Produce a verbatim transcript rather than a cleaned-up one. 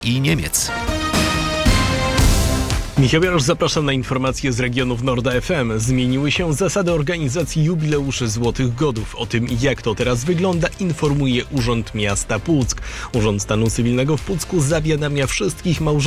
i Niemiec. Michał Jarosz, zapraszam na informacje z regionów Norda F M. Zmieniły się zasady organizacji jubileuszy Złotych Godów. O tym, jak to teraz wygląda, informuje Urząd Miasta Puck. Urząd Stanu Cywilnego w Pucku zawiadamia wszystkich małżonków